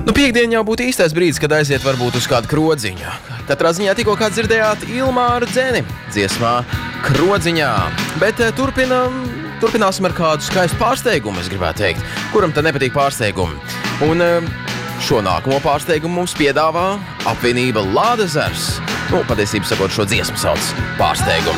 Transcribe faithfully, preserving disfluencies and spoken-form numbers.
Nu, piekdiena jau būtu īstais brīdis, kad aiziet varbūt uz kādu krodziņu. Katrā ziņā tikko kā dzirdējāt Ilmāru Dzeni dziesmā Krodziņā. Bet turpina, turpināsim ar kādu skaistu pārsteigumu, es gribētu teikt. Kuram tad nepatīk pārsteigumi? Un šo nākamo pārsteigumu mums piedāvā apvienība Lādezers. Nu, patiesībā sakot, šo dziesmu sauc pārsteigumu.